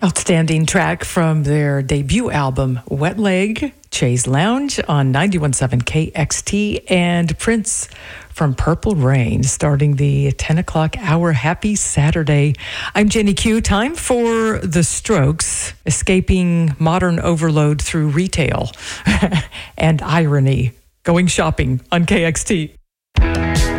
Outstanding track from their debut album, Wet Leg, Chaise Lounge on 91.7 KXT, and Prince from Purple Rain, starting the 10 o'clock hour. Happy Saturday. I'm Jenny Q. Time for The Strokes, escaping modern overload through retail and irony, going shopping on KXT.